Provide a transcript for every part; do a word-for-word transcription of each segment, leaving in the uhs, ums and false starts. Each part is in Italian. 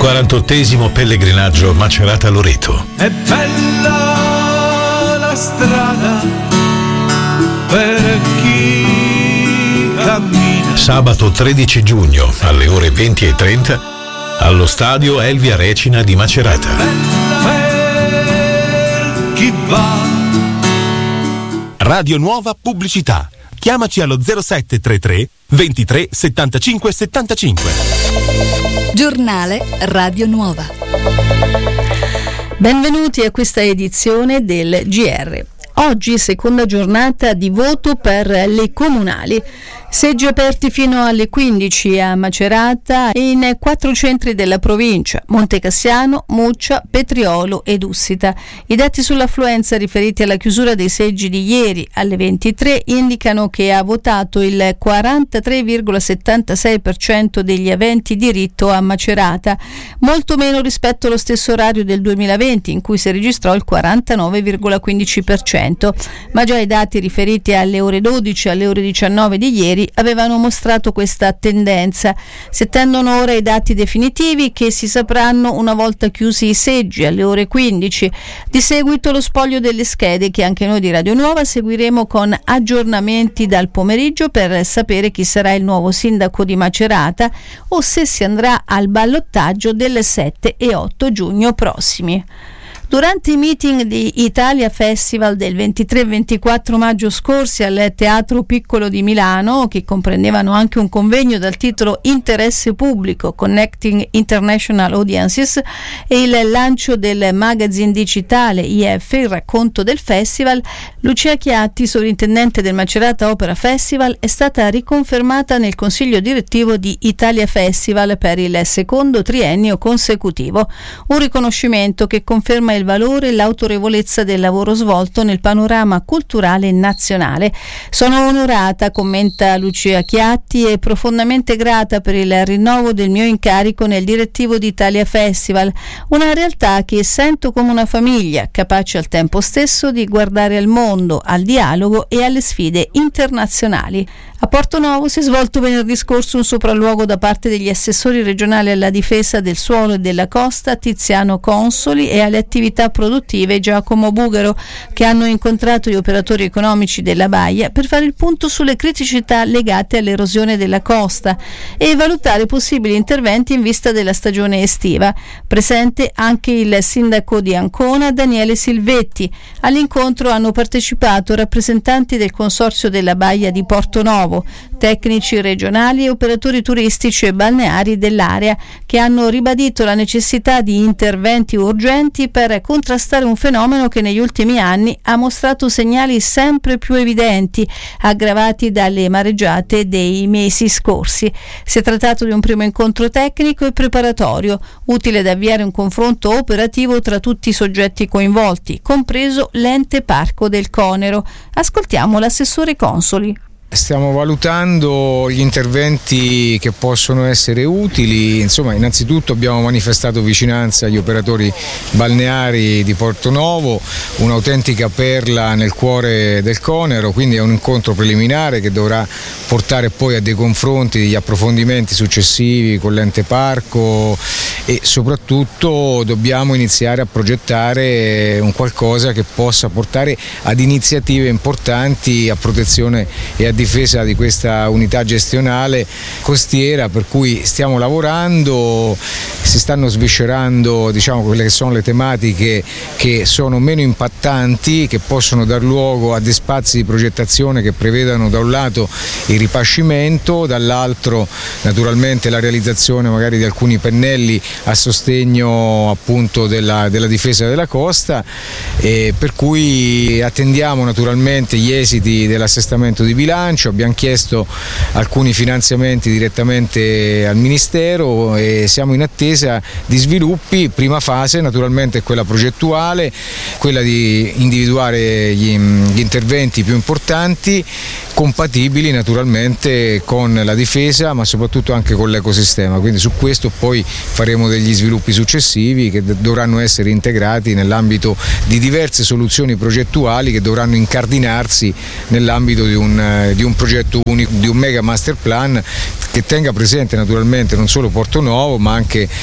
quarantottesimo pellegrinaggio Macerata-Loreto. È bella la strada per chi cammina. Sabato tredici giugno alle ore venti e trenta allo stadio Elvia Recina di Macerata. Per chi va. Radio Nuova Pubblicità. Chiamaci allo zero sette tre tre ventitré settantacinque settantacinque. Giornale Radio Nuova. Benvenuti a questa edizione del G R. Oggi seconda giornata di voto per le comunali. Seggi aperti fino alle quindici a Macerata e in quattro centri della provincia: Montecassiano, Muccia, Petriolo ed Ussita. I dati sull'affluenza riferiti alla chiusura dei seggi di ieri alle ventitré indicano che ha votato il quarantatré virgola settantasei per cento degli aventi diritto a Macerata, molto meno rispetto allo stesso orario del duemilaventi, in cui si registrò il quarantanove virgola quindici per cento, ma già i dati riferiti alle ore dodici e alle ore diciannove di ieri avevano mostrato questa tendenza. Si attendono ora i dati definitivi, che si sapranno una volta chiusi i seggi alle ore quindici. Di seguito lo spoglio delle schede, che anche noi di Radio Nuova seguiremo con aggiornamenti dal pomeriggio per sapere chi sarà il nuovo sindaco di Macerata o se si andrà al ballottaggio del sette e otto giugno prossimi. Durante i meeting di Italia Festival del ventitré e ventiquattro maggio scorsi al Teatro Piccolo di Milano, che comprendevano anche un convegno dal titolo Interesse Pubblico Connecting International Audiences e il lancio del magazine digitale I F, il racconto del festival, Lucia Chiatti, sovrintendente del Macerata Opera Festival, è stata riconfermata nel consiglio direttivo di Italia Festival per il secondo triennio consecutivo, un riconoscimento che conferma il valore e l'autorevolezza del lavoro svolto nel panorama culturale nazionale. Sono onorata, commenta Lucia Chiatti, e profondamente grata per il rinnovo del mio incarico nel direttivo di Italia Festival, una realtà che sento come una famiglia, capace al tempo stesso di guardare al mondo, al dialogo e alle sfide internazionali. A Portonovo si è svolto venerdì scorso un sopralluogo da parte degli assessori regionali alla difesa del suolo e della costa Tiziano Consoli e alle attività produttive Giacomo Bugaro, che hanno incontrato gli operatori economici della baia per fare il punto sulle criticità legate all'erosione della costa e valutare possibili interventi in vista della stagione estiva. Presente anche il sindaco di Ancona, Daniele Silvetti. All'incontro hanno partecipato rappresentanti del consorzio della baia di Portonovo, tecnici regionali e operatori turistici e balneari dell'area, che hanno ribadito la necessità di interventi urgenti per contrastare un fenomeno che negli ultimi anni ha mostrato segnali sempre più evidenti, aggravati dalle mareggiate dei mesi scorsi. Si è trattato di un primo incontro tecnico e preparatorio, utile ad avviare un confronto operativo tra tutti i soggetti coinvolti, compreso l'ente parco del Conero. Ascoltiamo l'assessore Consoli. Stiamo valutando gli interventi che possono essere utili. Insomma, innanzitutto abbiamo manifestato vicinanza agli operatori balneari di Portonovo, un'autentica perla nel cuore del Conero, quindi è un incontro preliminare che dovrà portare poi a dei confronti, degli approfondimenti successivi con l'ente parco, e soprattutto dobbiamo iniziare a progettare un qualcosa che possa portare ad iniziative importanti a protezione e a difesa di questa unità gestionale costiera, per cui stiamo lavorando, si stanno sviscerando, diciamo, quelle che sono le tematiche che sono meno impattanti, che possono dar luogo a dei spazi di progettazione che prevedano da un lato il ripascimento, dall'altro naturalmente la realizzazione magari di alcuni pennelli a sostegno appunto della, della difesa della costa, e per cui attendiamo naturalmente gli esiti dell'assestamento di bilancio. Abbiamo chiesto alcuni finanziamenti direttamente al Ministero e siamo in attesa di sviluppi. Prima fase naturalmente è quella progettuale, quella di individuare gli, gli interventi più importanti, compatibili naturalmente con la difesa ma soprattutto anche con l'ecosistema, quindi su questo poi faremo degli sviluppi successivi che dovranno essere integrati nell'ambito di diverse soluzioni progettuali che dovranno incardinarsi nell'ambito di un, di un progetto unico, di un mega master plan che tenga presente naturalmente non solo Portonovo ma anche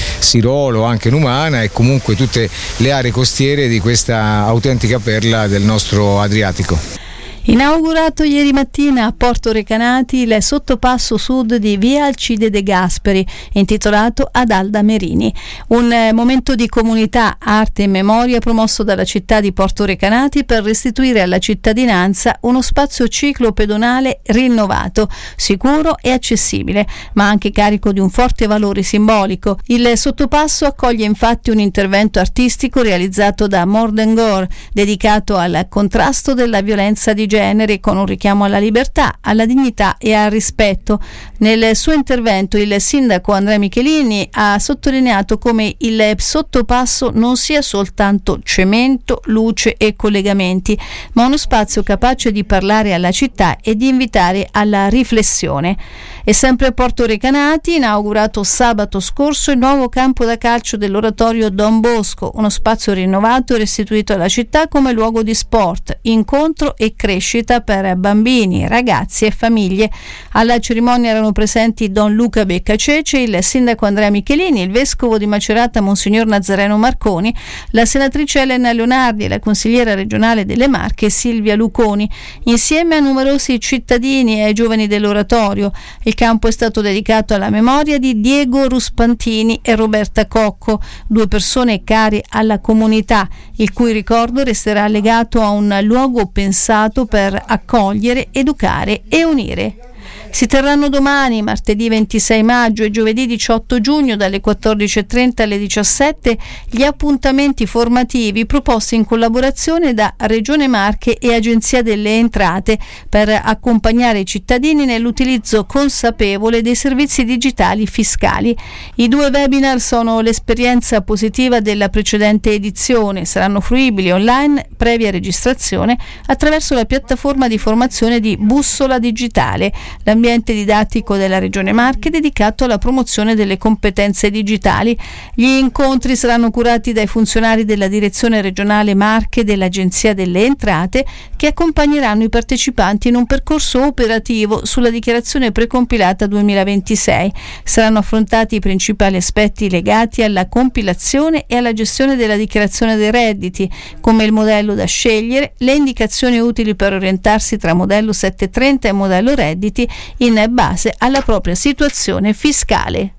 Sirolo, anche Numana e comunque tutte le aree costiere di questa autentica perla del nostro Adriatico. Inaugurato ieri mattina a Porto Recanati il sottopasso sud di Via Alcide De Gasperi, intitolato ad Alda Merini. Un eh, momento di comunità, arte e memoria promosso dalla città di Porto Recanati per restituire alla cittadinanza uno spazio ciclopedonale rinnovato, sicuro e accessibile, ma anche carico di un forte valore simbolico. Il sottopasso accoglie infatti un intervento artistico realizzato da Morden Gore, dedicato al contrasto della violenza di genere, con un richiamo alla libertà, alla dignità e al rispetto. Nel suo intervento il sindaco Andrea Michelini ha sottolineato come il sottopasso non sia soltanto cemento, luce e collegamenti, ma uno spazio capace di parlare alla città e di invitare alla riflessione. E sempre a Porto Recanati, inaugurato sabato scorso il nuovo campo da calcio dell'oratorio Don Bosco, uno spazio rinnovato e restituito alla città come luogo di sport, incontro e crescita per bambini, ragazzi e famiglie. Alla cerimonia erano presenti Don Luca Beccacece, il sindaco Andrea Michelini, il vescovo di Macerata Monsignor Nazareno Marconi, la senatrice Elena Leonardi e la consigliera regionale delle Marche Silvia Luconi, insieme a numerosi cittadini e ai giovani dell'oratorio. Il campo è stato dedicato alla memoria di Diego Ruspantini e Roberta Cocco, due persone care alla comunità, il cui ricordo resterà legato a un luogo pensato per accogliere, educare e unire. Si terranno domani, martedì ventisei maggio e giovedì diciotto giugno, dalle quattordici e trenta alle diciassette, gli appuntamenti formativi proposti in collaborazione da Regione Marche e Agenzia delle Entrate per accompagnare i cittadini nell'utilizzo consapevole dei servizi digitali fiscali. I due webinar sono l'esperienza positiva della precedente edizione, saranno fruibili online previa registrazione attraverso la piattaforma di formazione di Bussola Digitale, l'ambiente didattico della Regione Marche dedicato alla promozione delle competenze digitali. Gli incontri saranno curati dai funzionari della Direzione Regionale Marche e dell'Agenzia delle Entrate, che accompagneranno i partecipanti in un percorso operativo sulla dichiarazione precompilata duemilaventisei. Saranno affrontati i principali aspetti legati alla compilazione e alla gestione della dichiarazione dei redditi, come il modello da scegliere, le indicazioni utili per orientarsi tra modello settecentotrenta e modello redditi in base alla propria situazione fiscale.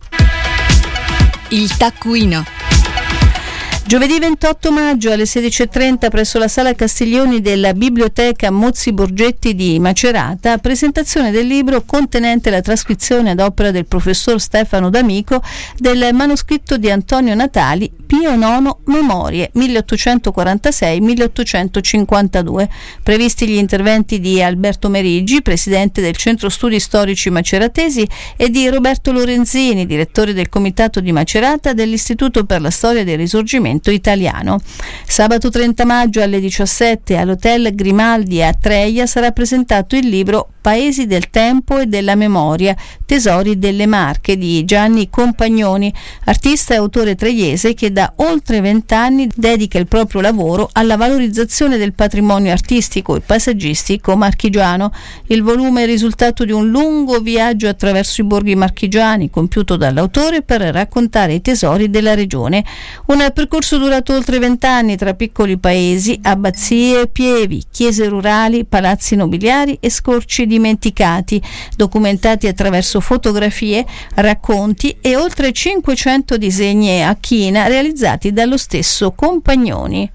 Il taccuino. Giovedì ventotto maggio alle sedici e trenta presso la Sala Castiglioni della Biblioteca Mozzi Borgetti di Macerata, presentazione del libro contenente la trascrizione ad opera del professor Stefano D'Amico del manoscritto di Antonio Natali, Pio nono Memorie milleottocentoquarantasei milleottocentocinquantadue. Previsti gli interventi di Alberto Meriggi, presidente del Centro Studi Storici Maceratesi, e di Roberto Lorenzini, direttore del Comitato di Macerata dell'Istituto per la Storia del Risorgimento Italiano. Sabato trenta maggio alle diciassette all'Hotel Grimaldi a Treia sarà presentato il libro Paesi del tempo e della memoria, tesori delle Marche di Gianni Compagnoni, artista e autore treiese che da oltre vent'anni dedica il proprio lavoro alla valorizzazione del patrimonio artistico e paesaggistico marchigiano. Il volume è il risultato di un lungo viaggio attraverso i borghi marchigiani compiuto dall'autore per raccontare i tesori della regione. Un percorso durato oltre vent'anni tra piccoli paesi, abbazie, pievi, chiese rurali, palazzi nobiliari e scorci dimenticati, documentati attraverso fotografie, racconti e oltre cinquecento disegni a china realizzati dallo stesso Compagnoni.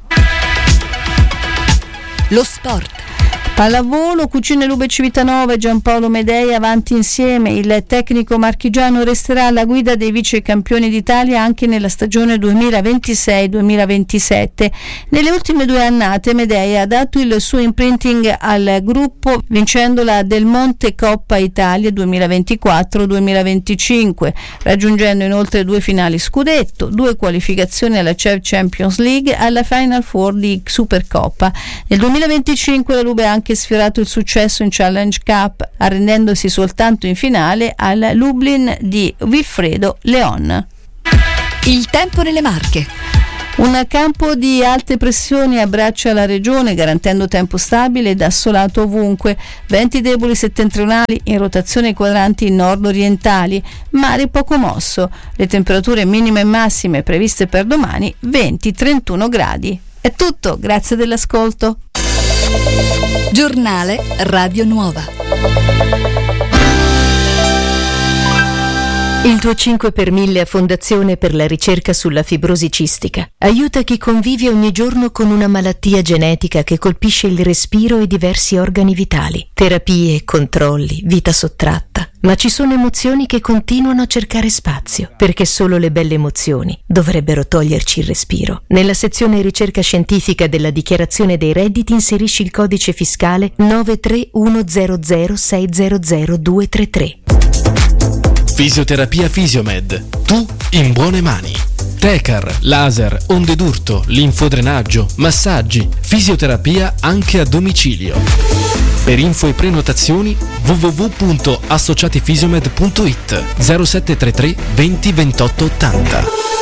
Lo sport. Pallavolo, Cucine Lube Civitanova e Giampaolo Medei avanti insieme. Il tecnico marchigiano resterà alla guida dei vice campioni d'Italia anche nella stagione duemilaventisei duemilaventisette. Nelle ultime due annate Medei ha dato il suo imprinting al gruppo vincendo la Del Monte Coppa Italia duemilaventiquattro duemilaventicinque, raggiungendo inoltre due finali scudetto, due qualificazioni alla C E V Champions League e alla Final Four di Supercoppa. Nel duemilaventicinque la Lube ha anche sfiorato il successo in Challenge Cup, arrendendosi soltanto in finale al Lublin di Wilfredo Leon. Il tempo nelle Marche. Un campo di alte pressioni abbraccia la regione garantendo tempo stabile ed assolato ovunque, venti deboli settentrionali in rotazione ai quadranti nord-orientali, mare poco mosso, le temperature minime e massime previste per domani venti trentuno gradi. È tutto, grazie dell'ascolto. Giornale Radio Nuova. Il tuo cinque per mille a Fondazione per la ricerca sulla fibrosi cistica aiuta chi convive ogni giorno con una malattia genetica che colpisce il respiro e diversi organi vitali. Terapie, controlli, vita sottratta. Ma ci sono emozioni che continuano a cercare spazio, perché solo le belle emozioni dovrebbero toglierci il respiro. Nella sezione ricerca scientifica della dichiarazione dei redditi inserisci il codice fiscale nove tre uno zero zero sei zero zero due tre tre. Fisioterapia Fisiomed. Tu in buone mani. Tecar, laser, onde d'urto, linfodrenaggio, massaggi, fisioterapia anche a domicilio. Per info e prenotazioni w w w punto associatifisiomed punto i t zero sette tre tre venti ventotto ottanta.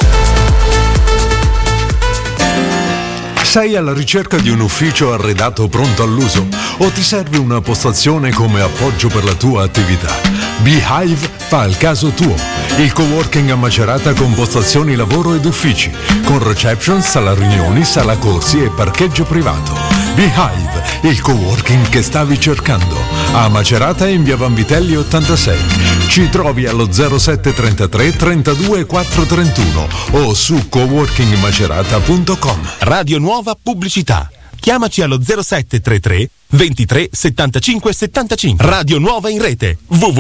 Sei alla ricerca di un ufficio arredato pronto all'uso o ti serve una postazione come appoggio per la tua attività? Beehive fa il caso tuo. Il coworking a Macerata con postazioni lavoro ed uffici, con reception, sala riunioni, sala corsi e parcheggio privato. Beehive, il coworking che stavi cercando. A Macerata in via Vanvitelli ottantasei. Ci trovi allo zero sette trentatré trentadue quattro trentuno o su coworking macerata punto com. Radio Nuova Pubblicità. Chiamaci allo zero sette tre tre ventitré settantacinque settantacinque. Radio Nuova in rete. www